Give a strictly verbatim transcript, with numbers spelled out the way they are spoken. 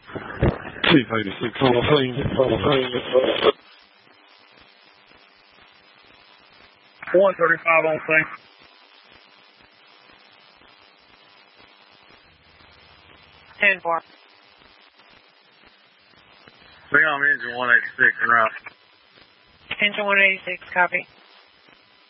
Chief eighty-six on the scene. On the scene. one thirty-five on scene. ten four. Bring on engine one eighty-six and route. Engine one eighty-six, copy.